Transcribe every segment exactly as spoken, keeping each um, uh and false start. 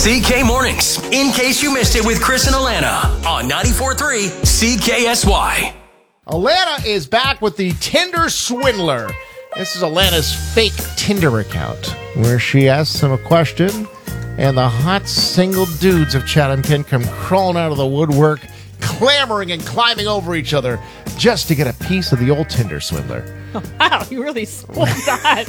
C K Mornings, in case you missed it with Chris and Alana on ninety-four point three C K S Y. Alana is back with the Tinder Swindler. This is Alana's fake Tinder account, where she asks him a question, and the hot single dudes of Chatham Kent come crawling out of the woodwork, clamoring and climbing over each other just to get a piece of the old Tinder Swindler. Oh, wow, you really sold that.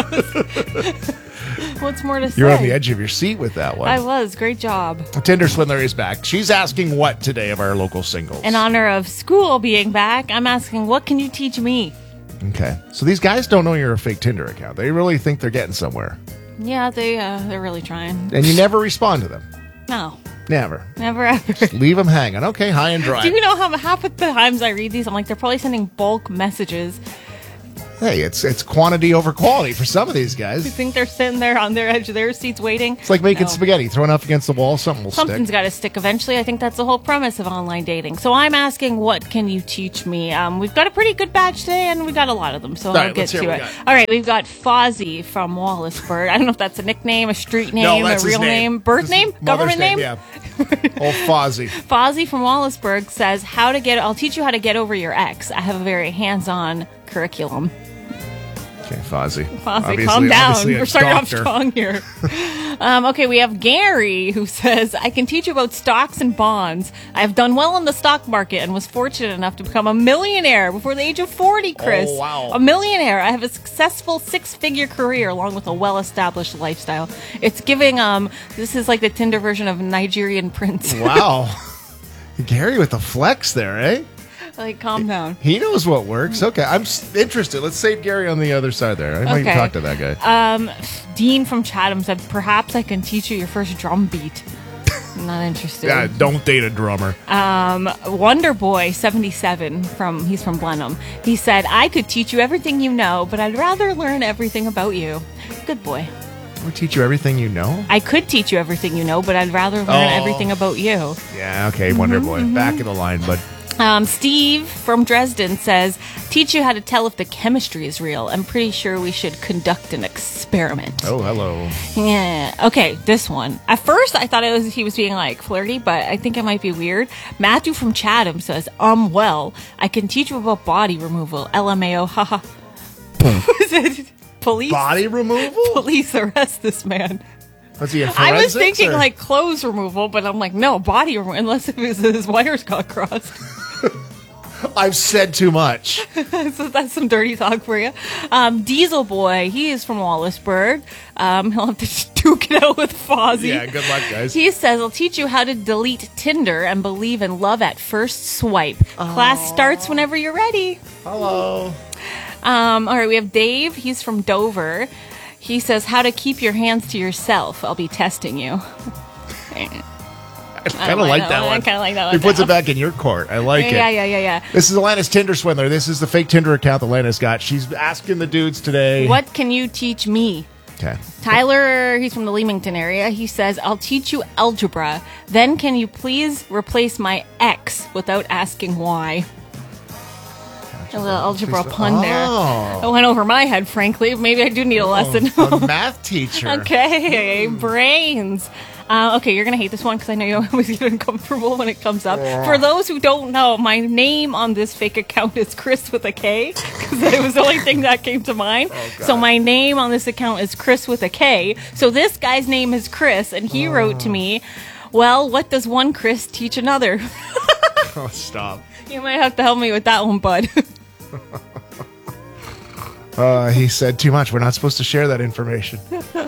What's more to say? You're on the edge of your seat with that one. I was. Great job. The Tinder Swindler is back. She's asking what today of our local singles? In honor of school being back, I'm asking, what can you teach me? Okay. So these guys don't know you're a fake Tinder account. They really think they're getting somewhere. Yeah, they, uh, they're really trying. And you never respond to them. No. Never. Never ever. Just leave them hanging. Okay, high and dry. Do you know how half of the times I read these, I'm like, they're probably sending bulk messages. Hey, it's it's quantity over quality for some of these guys. You think they're sitting there on their edge of their seats waiting? It's like making No. spaghetti, throwing up against the wall, something will Something's stick. got to stick eventually. I think that's the whole premise of online dating. So I'm asking, what can you teach me? Um, we've got a pretty good batch today, and we got a lot of them, so All I'll right, get let's hear to what it. we got. All right, we've got Fozzie from Wallaceburg. I don't know if that's a nickname, a street name, No, that's a his real name. name, birth His name, mother's government name. Yeah. Old Fozzie. Fozzie from Wallaceburg says, "How to get? I'll teach you how to get over your ex. I have a very hands-on curriculum." Okay, Fozzie. Fozzie, Obviously- calm down. obviously a We're starting doctor. off strong here. um, okay, we have Gary who says, I can teach you about stocks and bonds. I have done well in the stock market and was fortunate enough to become a millionaire before the age of forty, Chris. Oh, wow. A millionaire. I have a successful six-figure career along with a well-established lifestyle. It's giving, um, this is like the Tinder version of Nigerian Prince. Wow. Gary with the flex there, eh? Like, calm down. He knows what works. Okay, I'm s- interested. Let's save Gary on the other side there. I might Okay. talk to that guy. Um, Dean from Chatham said, perhaps I can teach you your first drum beat. I'm not interested. Yeah, don't date a drummer. Um, Wonder Boy seventy-seven from he's from Blenheim. He said, I could teach you everything you know, but I'd rather learn everything about you. Good boy. I'll teach you everything you know. I could teach you everything you know, but I'd rather learn Oh. everything about you. Yeah, okay, Wonder Boy. Back of the line, bud. Um, Steve from Dresden says, teach you how to tell if the chemistry is real. I'm pretty sure we should conduct an experiment. Oh, hello. Yeah. Okay, this one. At first, I thought it was he was being like flirty, but I think it might be weird. Matthew from Chatham says, um, well, I can teach you about body removal. L M A O, haha. Is it police? Body removal? Police arrest this man. Was he a I was forensics, thinking or- like clothes removal, but I'm like, no, body removal, unless it was his wires got crossed. I've said too much. So that's some dirty talk for you. Um, Diesel Boy, he is from Wallaceburg. Um, he'll have to duke it out with Fozzie. Yeah, good luck, guys. He says, I'll teach you how to delete Tinder and believe in love at first swipe. Class starts whenever you're ready. Hello. Um, all right, we have Dave. He's from Dover. He says, how to keep your hands to yourself. I'll be testing you. I kind of like that I one. kind of like that one. He puts now. it back in your court. I like Yeah, it. yeah, yeah, yeah. This is Alana's Tinder Swindler. This is the fake Tinder account that Alana's got. She's asking the dudes today. What can you teach me? Okay. Tyler, he's from the Leamington area. He says, I'll teach you algebra. Then can you please replace my X without asking why? A little algebra pun there. Oh. That went over my head, frankly. Maybe I do need a lesson. A math teacher. Okay, brains. Uh, okay, you're going to hate this one because I know you always get uncomfortable when it comes up. For those who don't know, my name on this fake account is Chris with a K because it was the only thing that came to mind. So my name on this account is Chris with a K. So this guy's name is Chris, and he wrote to me, well, what does one Chris teach another? Oh, stop. You might have to help me with that one, bud. Uh, he said too much. We're not supposed to share that information.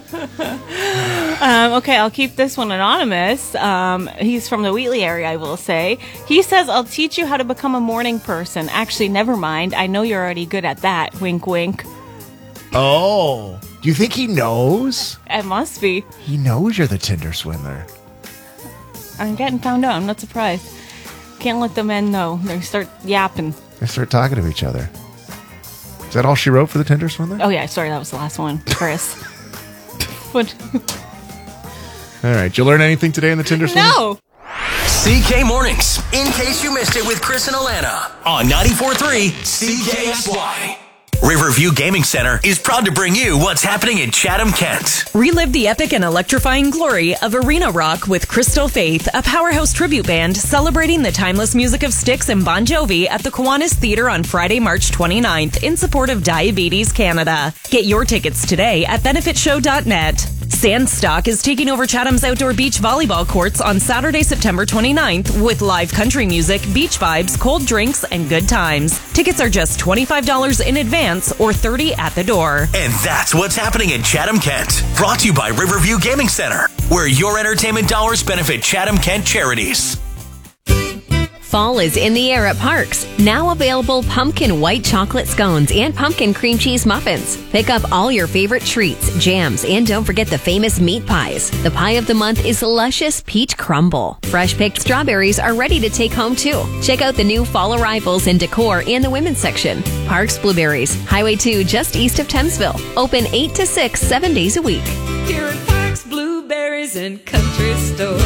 Um, okay, I'll keep this one anonymous. Um, he's from the Wheatley area, I will say. He says, I'll teach you how to become a morning person. Actually, never mind. I know you're already good at that. Wink, wink. Oh. Do you think he knows? It must be. He knows you're the Tinder Swindler. I'm getting found out. I'm not surprised. Can't let the men know. They start yapping. They start talking to each other. Is that all she wrote for the Tinder Swindler? Oh, yeah, sorry, that was the last one. Chris. What? All right. Did you learn anything today in the Tinder Swindler? No! C K Mornings, in case you missed it with Chris and Alana on ninety-four point three C K S Y. Riverview Gaming Center is proud to bring you what's happening in Chatham, Kent. Relive the epic and electrifying glory of Arena Rock with Crystal Faith, a powerhouse tribute band celebrating the timeless music of Styx and Bon Jovi at the Kiwanis Theatre on Friday, March twenty-ninth in support of Diabetes Canada. Get your tickets today at benefit show dot net. Sandstock is taking over Chatham's outdoor beach volleyball courts on Saturday, September twenty-ninth with live country music, beach vibes, cold drinks, and good times. Tickets are just twenty-five dollars in advance or thirty dollars at the door. And that's what's happening in Chatham, Kent. Brought to you by Riverview Gaming Center, where your entertainment dollars benefit Chatham, Kent charities. Fall is in the air at Parks. Now available pumpkin white chocolate scones and pumpkin cream cheese muffins. Pick up all your favorite treats, jams, and don't forget the famous meat pies. The pie of the month is luscious peach crumble. Fresh picked strawberries are ready to take home too. Check out the new fall arrivals in decor and the women's section. Parks Blueberries, Highway two just east of Thamesville. Open eight to six, seven days a week. Here at Parks Blueberries and Country Store.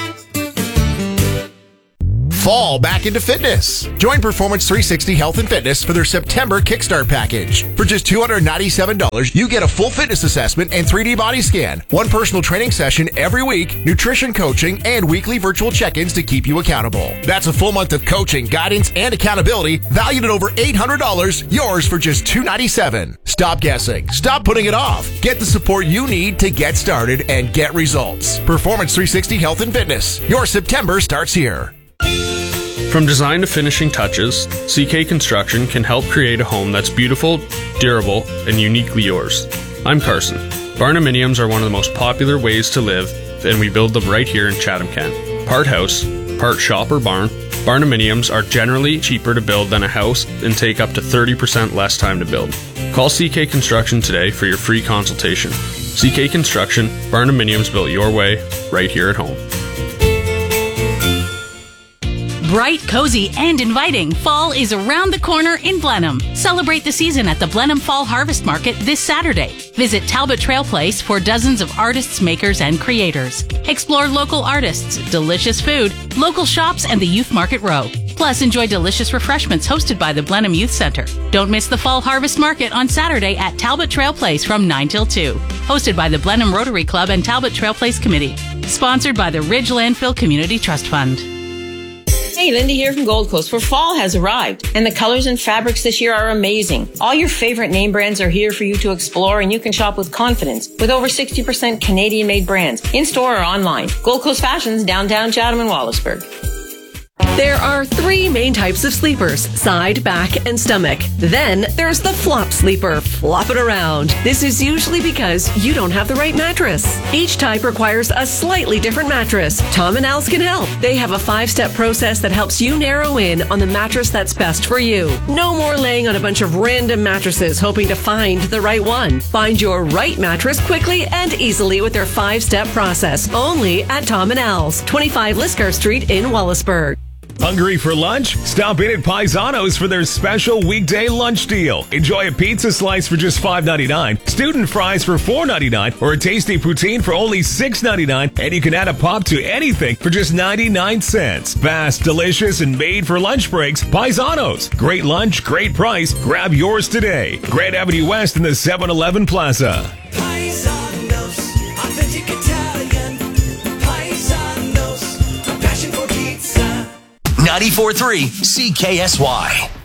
Fall back into fitness. Join Performance three sixty Health and Fitness for their September Kickstart package. For just two hundred ninety-seven dollars, you get a full fitness assessment and three D body scan, one personal training session every week, nutrition coaching, and weekly virtual check-ins to keep you accountable. That's a full month of coaching, guidance, and accountability valued at over eight hundred dollars, yours for just two hundred ninety-seven dollars. Stop guessing. Stop putting it off. Get the support you need to get started and get results. Performance three sixty Health and Fitness. Your September starts here. From design to finishing touches, C K Construction can help create a home that's beautiful, durable, and uniquely yours. I'm Carson. Barnuminiums are one of the most popular ways to live, and we build them right here in Chatham, Kent. Part house, part shop or barn, Barnuminiums are generally cheaper to build than a house and take up to thirty percent less time to build. Call C K Construction today for your free consultation. C K Construction, Barnuminiums built your way, right here at home. Bright, cozy, and inviting, fall is around the corner in Blenheim. Celebrate the season at the Blenheim Fall Harvest Market this Saturday. Visit Talbot Trail Place for dozens of artists, makers, and creators. Explore local artists, delicious food, local shops, and the Youth Market Row. Plus, enjoy delicious refreshments hosted by the Blenheim Youth Center. Don't miss the Fall Harvest Market on Saturday at Talbot Trail Place from nine till two. Hosted by the Blenheim Rotary Club and Talbot Trail Place Committee. Sponsored by the Ridge Landfill Community Trust Fund. Hey, Lindy here from Gold Coast, where fall has arrived, and the colors and fabrics this year are amazing. All your favorite name brands are here for you to explore, and you can shop with confidence with over sixty percent Canadian-made brands, in-store or online. Gold Coast Fashions, downtown Chatham and Wallaceburg. There are three main types of sleepers, side, back, and stomach. Then there's the flop sleeper, flop it around. This is usually because you don't have the right mattress. Each type requires a slightly different mattress. Tom and Al's can help. They have a five-step process that helps you narrow in on the mattress that's best for you. No more laying on a bunch of random mattresses hoping to find the right one. Find your right mattress quickly and easily with their five-step process. Only at Tom and Al's, twenty-five Liscar Street in Wallaceburg. Hungry for lunch? Stop in at Paisanos for their special weekday lunch deal. Enjoy a pizza slice for just five ninety-nine, student fries for four ninety-nine, or a tasty poutine for only six ninety-nine, and you can add a pop to anything for just ninety-nine cents. Fast, delicious, and made for lunch breaks. Paisanos. Great lunch, great price. Grab yours today. Grand Avenue West in the seven eleven Plaza. Paisanos, authentic Italian. Paisanos, a passion for pizza. ninety-four point three C K S Y.